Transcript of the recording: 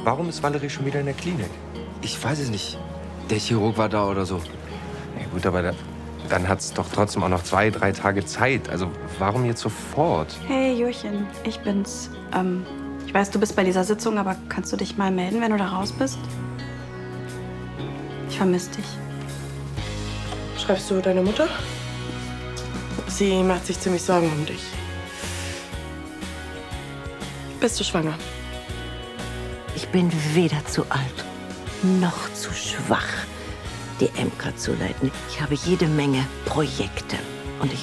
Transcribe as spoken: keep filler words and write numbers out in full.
Warum ist Valerie schon wieder in der Klinik? Ich weiß es nicht. Der Chirurg war da oder so. Ja gut, aber da, dann hat es doch trotzdem auch noch zwei, drei Tage Zeit. Also warum jetzt sofort? Hey, Jurchen, ich bin's. Ähm, ich weiß, du bist bei dieser Sitzung, aber kannst du dich mal melden, wenn du da raus bist? Ich vermisse dich. Schreibst du deine Mutter? Sie macht sich ziemlich Sorgen um dich. Bist du schwanger? Ich bin weder zu alt noch zu schwach, die M K zu leiten. Ich habe jede Menge Projekte.